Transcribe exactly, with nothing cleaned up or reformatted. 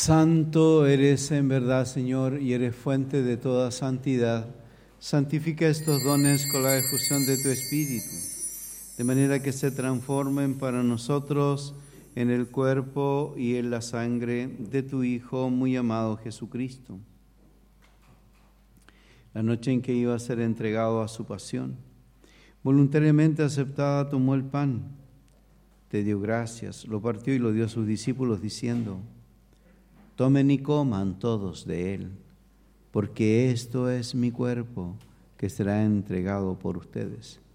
Santo eres en verdad, Señor, y eres fuente de toda santidad. Santifica estos dones con la efusión de tu Espíritu, de manera que se transformen para nosotros en el cuerpo y en la sangre de tu Hijo muy amado Jesucristo. La noche en que iba a ser entregado a su pasión, voluntariamente aceptada, tomó el pan, te dio gracias, lo partió y lo dio a sus discípulos diciendo: tomen y coman todos de él, porque esto es mi cuerpo que será entregado por ustedes.